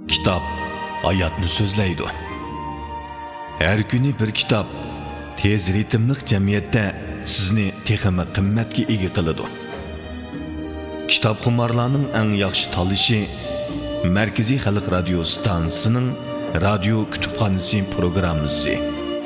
Kitap hayatni so'zlaydi. Her kuni bir kitap tez ritmlik jamiyatda sizni texmi qimmatga ega qiladi. Kitap xumarlarning eng yaxshi tanlashi Markaziy Xalq radio stansiyasining radio kutubxonasi programmasi.